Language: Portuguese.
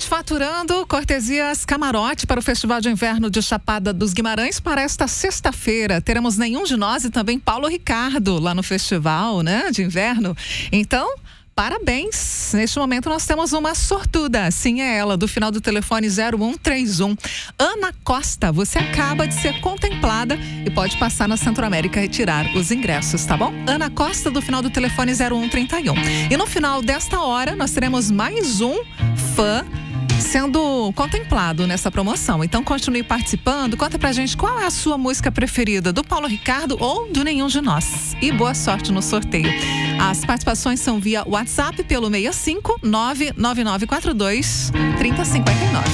gente faturando cortesias camarote para o Festival de Inverno de Chapada dos Guimarães para esta sexta-feira. Teremos Nenhum de Nós e também Paulo Ricardo lá no festival, né, de inverno. Então, parabéns! Neste momento nós temos uma sortuda, sim, é ela, do final do telefone 0131. Ana Costa, você acaba de ser contemplada e pode passar na Centro-América retirar os ingressos, tá bom? Ana Costa, do final do telefone 0131. E no final desta hora nós teremos mais um fã sendo contemplado nessa promoção. Então continue participando, conta pra gente qual é a sua música preferida, do Paulo Ricardo ou do Nenhum de Nós. E boa sorte no sorteio. As participações são via WhatsApp pelo 65 99942 3059.